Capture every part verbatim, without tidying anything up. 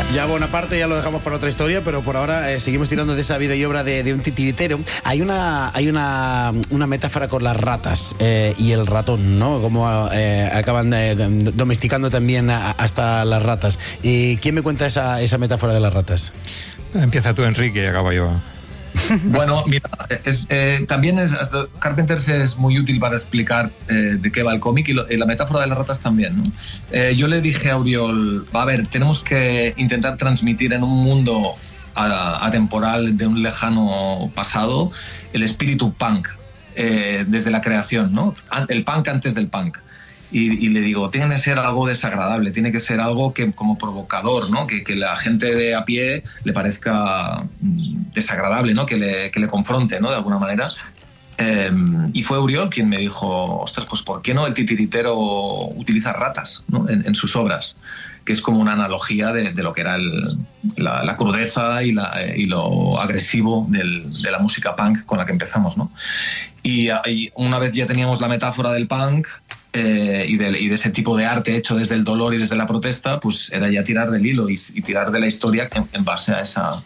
Ya Bonaparte ya lo dejamos para otra historia, pero por ahora eh, seguimos tirando de esa vida y obra de, de un titiritero. Hay una hay una, una metáfora con las ratas eh, y el ratón, ¿no? Como eh, acaban eh, domesticando también a, hasta las ratas. ¿Y quién me cuenta esa, esa metáfora de las ratas? Empieza tú, Enrique, y acabo yo. Bueno, mira, es, eh, también es, Carpenters es muy útil para explicar eh, de qué va el cómic y, lo, y la metáfora de las ratas también, ¿no? Eh, yo le dije a Oriol, a ver, tenemos que intentar transmitir en un mundo atemporal de un lejano pasado el espíritu punk eh, desde la creación, ¿no? El punk antes del punk. Y, y le digo, tiene que ser algo desagradable, tiene que ser algo que, como provocador, ¿no? Que, que la gente de a pie le parezca desagradable, ¿no? Que le, que le confronte, ¿no? De alguna manera. Eh, y fue Oriol quien me dijo, ostras, pues ¿por qué no el titiritero utiliza ratas, ¿no? en, en sus obras? Que es como una analogía de, de lo que era el, la, la crudeza y, la, y lo agresivo del, de la música punk con la que empezamos, ¿no? Y, y una vez ya teníamos la metáfora del punk, Eh, y, de, y de ese tipo de arte hecho desde el dolor y desde la protesta, pues era ya tirar del hilo y, y tirar de la historia en, en base a esa,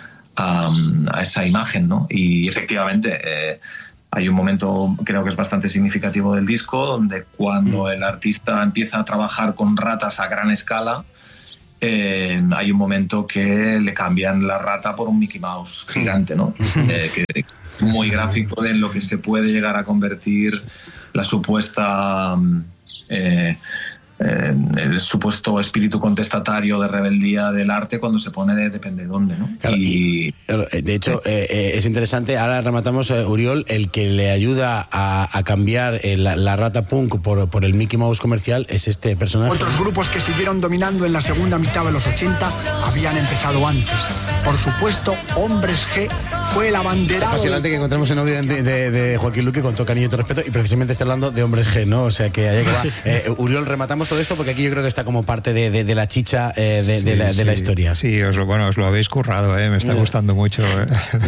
a, a esa imagen, ¿no? Y efectivamente eh, hay un momento, creo que es bastante significativo del disco, donde cuando el artista empieza a trabajar con ratas a gran escala, eh, hay un momento que le cambian la rata por un Mickey Mouse gigante, ¿no? Eh, que es muy gráfico de lo que se puede llegar a convertir la supuesta eh, eh, el supuesto espíritu contestatario de rebeldía del arte cuando se pone de depende de dónde, ¿no? Claro, y, y, claro, de hecho, eh, eh, es interesante. Ahora rematamos, eh, Oriol, el que le ayuda a, a cambiar eh, la, la rata punk por, por el Mickey Mouse comercial es este personaje. Otros grupos que siguieron dominando en la segunda mitad de los ochenta habían empezado antes. Por supuesto, Hombres G fue el abanderado. Es apasionante que encontramos en audio de, de, de Joaquín Luque con todo cariño y todo respeto, y precisamente está hablando de Hombres G, ¿no? O sea que allá que va. Eh, Oriol, rematamos todo esto porque aquí yo creo que está como parte de, de, de la chicha eh, de, sí, de, la, de sí. la historia. Sí, os lo, bueno, os lo habéis currado, ¿eh? Me está gustando mucho eh.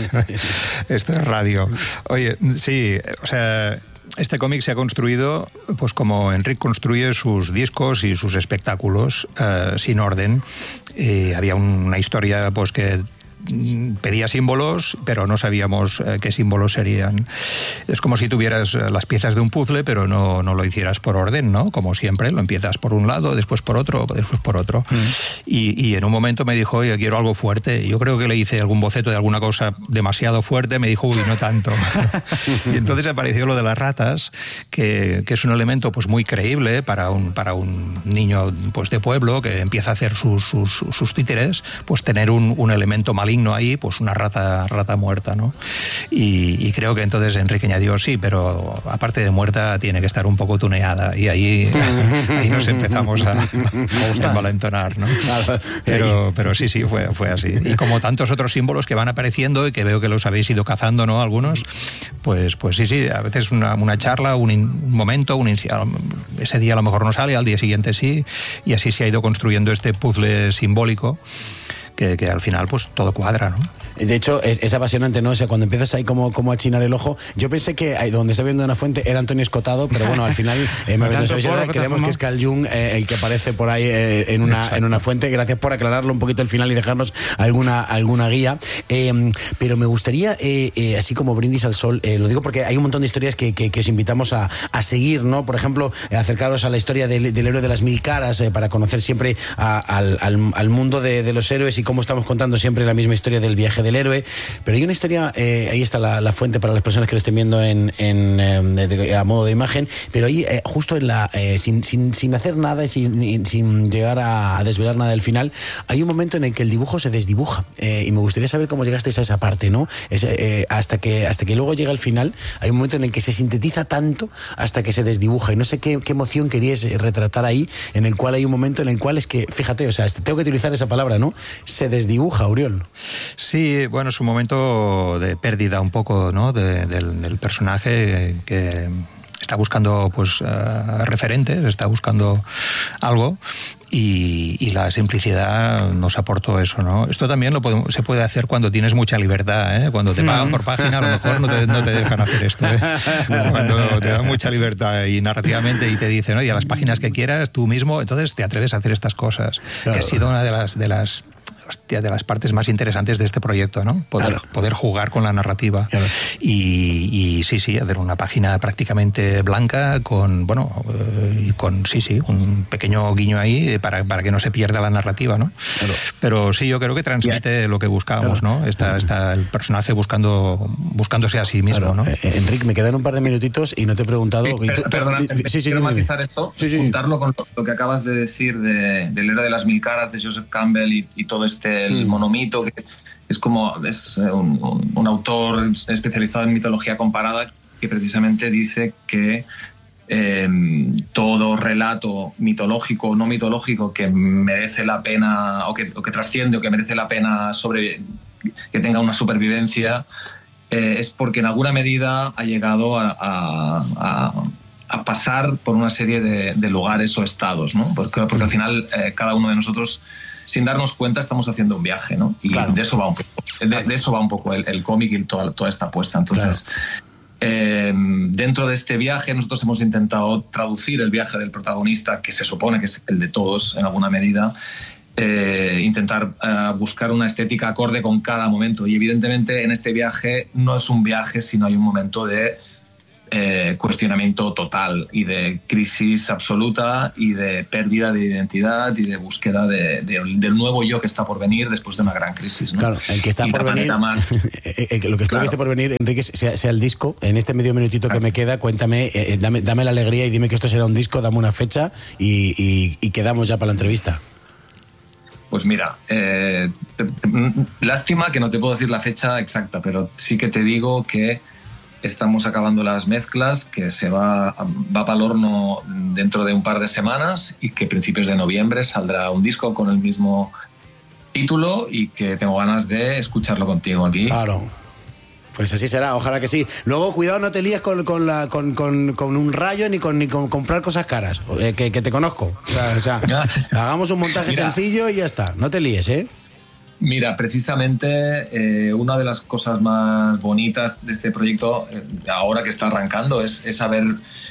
Esto es radio. Oye, sí, o sea, este cómic se ha construido pues como Enric construye sus discos y sus espectáculos, eh, sin orden. Eh, había una historia pues que pedía símbolos, pero no sabíamos eh, qué símbolos serían. Es como si tuvieras las piezas de un puzzle, pero no, no lo hicieras por orden, ¿no? Como siempre, lo empiezas por un lado, después por otro, después por otro. Mm. Y, y en un momento me dijo, oye, quiero algo fuerte. Yo creo que le hice algún boceto de alguna cosa demasiado fuerte, me dijo, uy, no tanto. Y entonces apareció lo de las ratas, que, que es un elemento pues muy creíble para un, para un niño pues de pueblo que empieza a hacer sus, sus, sus títeres, pues tener un, un elemento maligno ahí, pues una rata rata muerta, ¿no? Y, y creo que entonces Enrique añadió, sí, pero aparte de muerta tiene que estar un poco tuneada, y ahí, ahí nos empezamos a, a envalentonar, ¿no? Pero, pero sí, sí, fue, fue así. Y como tantos otros símbolos que van apareciendo y que veo que los habéis ido cazando, ¿no? Algunos, pues, pues sí, sí, a veces una, una charla, un, in, un momento, un in, ese día a lo mejor no sale, al día siguiente sí, y así se ha ido construyendo este puzzle simbólico Que, que al final pues todo cuadra, ¿no? De hecho, es, es apasionante, ¿no? O sea, cuando empiezas ahí como, como a chinar el ojo, yo pensé que ahí donde está viendo una fuente era Antonio Escotado, pero bueno, al final eh, me no sabéis nada, creemos que es Carl Jung eh, el que aparece por ahí eh, en, una, en una fuente. Gracias por aclararlo un poquito al final y dejarnos alguna, alguna guía. Eh, pero me gustaría, eh, eh, así como brindis al sol, eh, lo digo porque hay un montón de historias que, que, que os invitamos a, a seguir, ¿no? Por ejemplo, eh, acercaros a la historia del, del héroe de las mil caras, eh, para conocer siempre a, al, al, al mundo de, de los héroes y cómo estamos contando siempre la misma historia del viaje del héroe. Pero hay una historia, eh, ahí está la, la fuente para las personas que lo estén viendo en, en, eh, de, a modo de imagen, pero ahí eh, justo en la eh, sin, sin, sin hacer nada y sin, sin llegar a, a desvelar nada del final, hay un momento en el que el dibujo se desdibuja, eh, y me gustaría saber cómo llegasteis a esa parte, ¿no? Es, eh, hasta que hasta que luego llega el final, hay un momento en el que se sintetiza tanto hasta que se desdibuja, y no sé qué, qué emoción queríais retratar ahí, en el cual hay un momento en el cual es que, fíjate, o sea, tengo que utilizar esa palabra, ¿no? Se desdibuja, Oriol. Sí, bueno, es un momento de pérdida un poco, ¿no? de, del, del personaje que está buscando pues uh, referentes, está buscando algo, y, y la simplicidad nos aportó eso, ¿no? Esto también lo podemos, se puede hacer cuando tienes mucha libertad, ¿eh? Cuando te pagan por página, a lo mejor no te, no te dejan hacer esto, ¿eh? Cuando te dan mucha libertad y narrativamente y te dicen, oye, a las páginas que quieras, tú mismo, entonces te atreves a hacer estas cosas, claro. Que ha sido una de las, de las hostia, de las partes más interesantes de este proyecto, ¿no? Poder, claro. poder jugar con la narrativa. Claro. Y, y sí, sí, hacer una página prácticamente blanca con, bueno, eh, con, sí, sí, un pequeño guiño ahí para, para que no se pierda la narrativa, ¿no? Claro. Pero sí, yo creo que transmite yeah. lo que buscábamos, claro. ¿no? Está, está el personaje buscando, buscándose a sí mismo, claro. ¿no? Eh, Enric, me quedan un par de minutitos y no te he preguntado... Sí, per, perdona, sí, sí, quiero sí, matizar sí. esto, sí, sí. juntarlo con lo, lo que acabas de decir de, de la era de las mil caras de Joseph Campbell y, y todo este el mm. monomito, que es como es un, un, un autor especializado en mitología comparada que precisamente dice que eh, todo relato mitológico o no mitológico que merece la pena o que, o que trasciende o que merece la pena sobre que tenga una supervivencia eh, es porque en alguna medida ha llegado a, a, a a pasar por una serie de, de lugares o estados, ¿no? Porque, porque al final eh, cada uno de nosotros, sin darnos cuenta, estamos haciendo un viaje, ¿no? Y claro. de eso va un poco, de, de eso va un poco el, el cómic y toda, toda esta apuesta. Entonces, claro. eh, dentro de este viaje nosotros hemos intentado traducir el viaje del protagonista, que se supone que es el de todos en alguna medida, eh, intentar uh, buscar una estética acorde con cada momento. Y evidentemente en este viaje no es un viaje, sino hay un momento de Eh, cuestionamiento total y de crisis absoluta y de pérdida de identidad y de búsqueda de, de, del nuevo yo que está por venir después de una gran crisis, ¿no? Claro, el que está y por venir, más... lo que espero claro. que esté por venir, Enrique, sea, sea el disco. En este medio minutito claro. que me queda, cuéntame, eh, dame, dame la alegría y dime que esto será un disco, dame una fecha y, y, y quedamos ya para la entrevista. Pues mira, eh, lástima que no te puedo decir la fecha exacta, pero sí que te digo que estamos acabando las mezclas, que se va, va para el horno dentro de un par de semanas y que a principios de noviembre saldrá un disco con el mismo título y que tengo ganas de escucharlo contigo aquí. Claro. Pues así será, ojalá que sí. Luego, cuidado, no te líes con, con, la, con, con, con un rayo ni con, ni con comprar cosas caras, eh, que, que te conozco. O sea, o sea hagamos un montaje Mira. sencillo y ya está. No te líes, ¿eh? Mira, precisamente eh, una de las cosas más bonitas de este proyecto, eh, ahora que está arrancando, es, es haber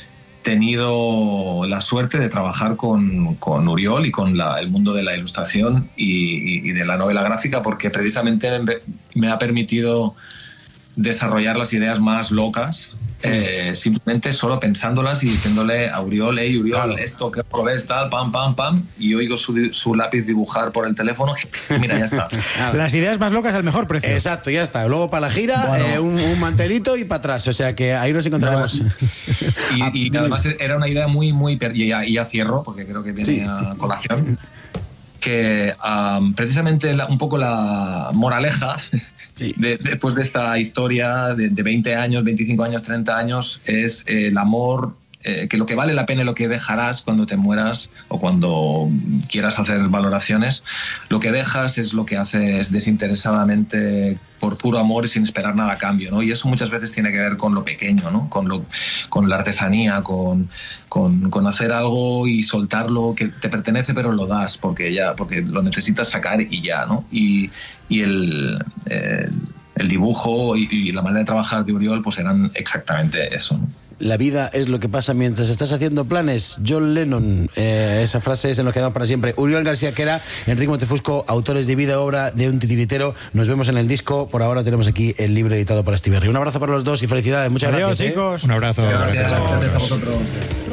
tenido la suerte de trabajar con, con Uriol y con la, el mundo de la ilustración y, y de la novela gráfica, porque precisamente me ha permitido desarrollar las ideas más locas, eh, simplemente solo pensándolas y diciéndole a Uriol, hey Uriol, claro. esto que lo ves, tal, pam, pam, pam, y oigo su, su lápiz dibujar por el teléfono, mira, ya está. Claro. Las ideas más locas al mejor precio. Exacto, ya está. Luego para la gira, bueno. eh, un, un mantelito y para atrás, o sea que ahí nos encontraremos. No, y, y además era una idea muy, muy... Y ya, y ya cierro, porque creo que viene sí. a colación. Que um, precisamente la, un poco la moraleja sí. de, después de esta historia de, de veinte años, veinticinco años, treinta años es eh, el amor, eh, que lo que vale la pena y lo que dejarás cuando te mueras o cuando quieras hacer valoraciones, lo que dejas es lo que haces desinteresadamente por puro amor y sin esperar nada a cambio, ¿no? Y eso muchas veces tiene que ver con lo pequeño, ¿no? Con, lo, con la artesanía, con, con, con hacer algo y soltarlo que te pertenece pero lo das porque, ya, porque lo necesitas sacar y ya, ¿no? Y, y el, el, el dibujo y, y la manera de trabajar de Uriol pues eran exactamente eso, ¿no? La vida es lo que pasa mientras estás haciendo planes. John Lennon, eh, esa frase se nos queda para siempre. Uriol García Quera, Enric Montefusco, autores de vida, obra de un titiritero. Nos vemos en el disco. Por ahora tenemos aquí el libro editado por Astiberri. Un abrazo para los dos y felicidades. Muchas Adiós, gracias. Chicos. ¿eh? Un abrazo. Gracias, gracias, gracias a vosotros.